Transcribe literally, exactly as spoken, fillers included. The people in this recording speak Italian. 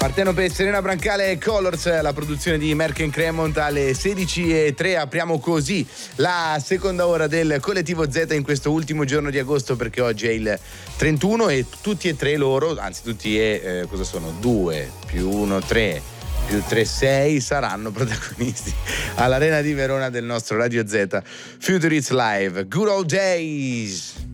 Partenope e Serena Brancale e Colors, la produzione di Merck and Cremont alle sedici e tre. Apriamo così la seconda ora del Collettivo Z in questo ultimo giorno di agosto, perché oggi è il trentuno e tutti e tre loro, anzi tutti e eh, cosa sono? due più uno, tre più tre, sei saranno protagonisti all'Arena di Verona del nostro Radio Z Future Hits Live. Good old days.